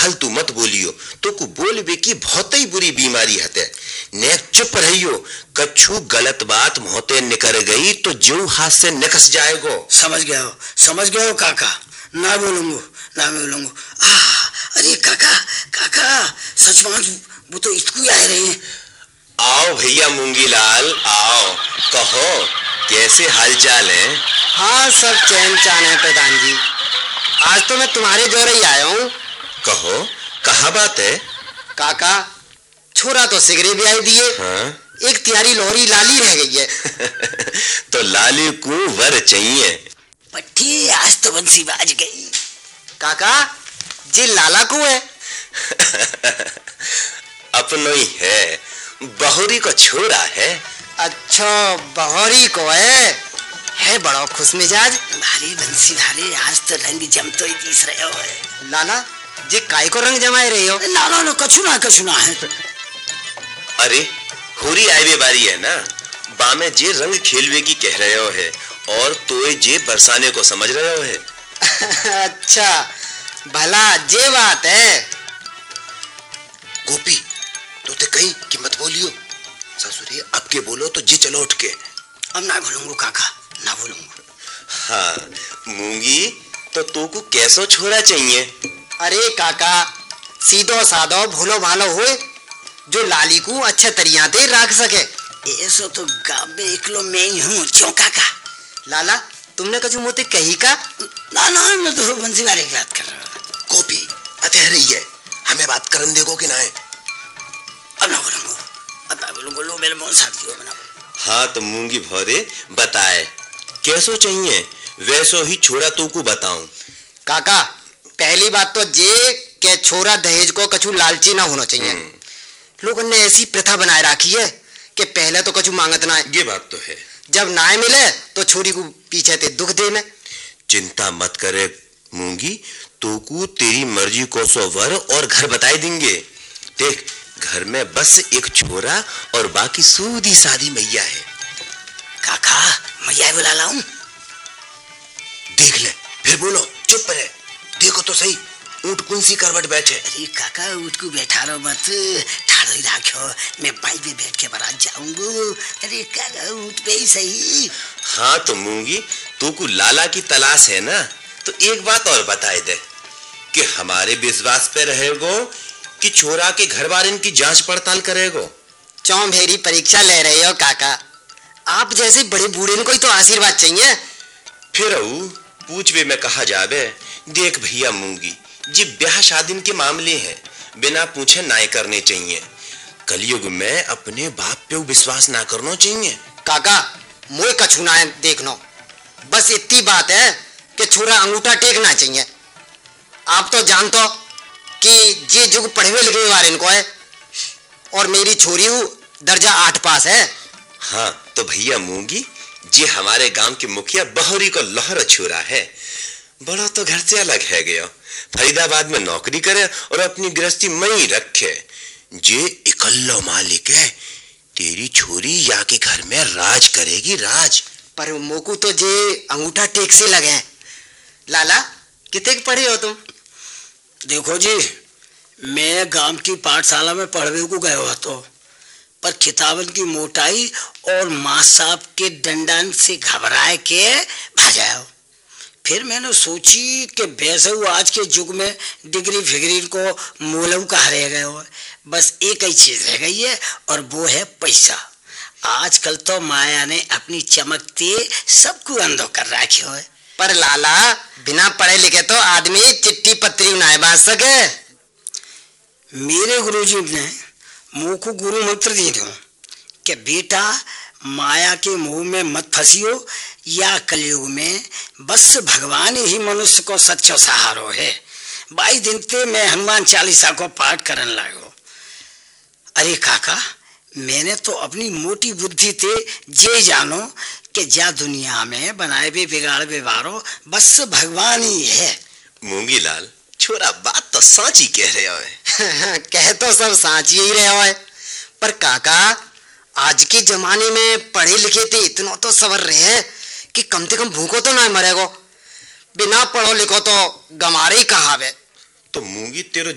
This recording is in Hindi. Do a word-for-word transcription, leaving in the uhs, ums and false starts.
फालतू मत बोलियो, तो को बोलबे की बहुत ही बुरी बीमारी हते। ने चुप रहियो, कछु गलत बात मोहते निकल गई तो जो हाथ से निकस जाएगो। समझ गया हो, समझ गया हो काका, ना बोलूंगो, ना बोलूंगो। अरे काका, काका सच बात, वो तो इसको आ रहे हैं। आओ भैया मूंगीलाल, आओ, कहो कैसे हालचाल है? हाँ सब चैन चान है प्रधान जी। आज तो मैं तुम्हारे जोरे ही आया हूँ। कहो, कहाँ बात है? काका, छोरा तो सिगरे भी आई दिए। हाँ? एक त्यारी लोहरी लाली रह गई है। तो लाली को वर चाहिए। पट्टी आज तो बंसी बाज गई। काका जी, लाला को है? अपनो ही है, बहुरी को छोरा है। अच्छा, बहोरी को है है बड़ा खुश मिजाज। भारी बंसी धारे, आज तो रंग जमतो ही दिस रहे हो है। लाला जी, काय को रंग जमाए रहे हो? ना ना ना, कछु ना कछु ना है। अरे होरी आईवे बारी है ना, बामे जे रंग खेलवे की कह रहे हो है, और तोए जे बरसाने को समझ रहे हो है। अच्छा भला जे बात है। गोपी, तो ते कही कि मत बोलियो। ससुरी अब के बोलो तो जी चलो उठ के। अब ना बोलूंगो काका, ना बोलूंगो। हाँ मूंगी, तो तू को कैसो छोरा चाहिए? अरे काका, सीधो साधो भूलो भालो हुए, जो लाली को अच्छे तरियाते रख सके। ऐसो तो गाँव में एकलो मैं ही हूँ, क्यों काका? लाला, तुमने कछु मोते कही का? ना ना, मैं तो बंसी वाले की बात कर रहा हूँ। गोपी अतः रही है, हमें बात करन देगो कि ना है? अब ना बोलूंगो, अब ना बोलूंगो, लो मेरे मुंह साफ कियो बना। हाँ तो मूंगी भौरे बताए, कैसो चाहिए वैसो ही छोरा तू को बताऊं। काका, पहली बात तो जे के छोरा दहेज को कछु लालची ना होना चाहिए। लोगों ने ऐसी प्रथा बनाए रखी है कि पहले तो कछु मांगत ना है। ये बात तो है। जब ना मिले तो छोरी को पीछे ते दुख दे में। चिंता मत करे मूंगी, तो को तेरी मर्जी को सो वर और घर बताए देंगे। देख, घर में बस एक छोरा और बाकी सूदी सादी मैया है। काका, मैया बुला लाऊं? देख ले, फिर बोलो, चुप रहे। देखो तो सही, ऊंट कुंसी करवट बैठे। अरे काका, ऊंट को बैठा रहो मत, ठाड़ो ही रखो, मैं बाई पे बैठ के बारात जाऊंगो। अरे काका, ऊंट पे ही सही। हाँ तो मूंगी, तू को लाला की तलाश है ना, तो एक बात और बताए दे कि हमारे विश्वास पे रहेगो कि छोरा के घर वाले की जांच पड़ताल करेगो। चौंभेरी परीक्षा ले रहे हो काका, आप जैसे बड़े बूढ़े को ही तो आशीर्वाद चाहिए। फिर पूछवे में कहा जावे। देख भैया मूंगी जी, ब्याह शादी के मामले हैं, बिना पूछे नाय करने चाहिए। कलयुग में अपने बाप पे विश्वास ना करना चाहिए। काका, मोए कछु ना देखनो, बस इतनी बात है कि छोरा अंगूठा टेकना चाहिए। आप तो जानते हो कि जे जुग पढ़े लिखे वाले इनको है, और मेरी छोरी दर्जा आठ पास है। हाँ तो भैया मूंगी जी, हमारे गांव के मुखिया बहोरी को लहर छोरा है, बड़ा तो घर से अलग है गया, फरीदाबाद में नौकरी करे और अपनी गृहस्थी मई रखे। जे इकल्लो मालिक है, तेरी छोरी या के घर में राज करेगी, राज। पर मोकू तो जे अंगूठा टेक से लगे हैं। लाला, कितने पढ़े हो तुम? देखो जी, मैं गांव की पाठशाला में पढ़ने को गया हुआ तो, पर किताबन की मोटाई और माँ साहब के डंडन से घबराए के भाजाया। फिर मैंने सोची कि वैसे आज के युग में डिग्री फिग्री को मोलू कहा रह गए हो, बस एक ही चीज रह गई है, और वो है पैसा। आजकल तो माया ने अपनी चमकते सबको अंधो कर रखे हो। पर लाला, बिना पढ़े लिखे तो आदमी चिट्ठी पत्री ना बांध सके। मेरे गुरुजी ने मुँह को गुरु मंत्र दिए थे कि बेटा, माया के मुंह में मत फंसियो, या कलयुग में बस भगवान ही मनुष्य को सच्चो सहारो है। बाई दिन ते मैं हनुमान चालीसा को पाठ करने लगो। अरे काका, मैंने तो अपनी मोटी बुद्धि ते जे जानो कि जा दुनिया में बनाए भी बिगाड़ बेवारो बस भगवान ही है। मूंगी लाल, छोरा बात तो साची कह रहे हो। कह तो सब साची ही रहे हो, पर काका, आज के जमाने में पढ़े लिखे थे इतना तो सवर रहे हैं कि कम से कम भूखो तो ना मरेगो। बिना पढ़ो लिखो तो गमारे ही कहावे। तो मूंगी तेरे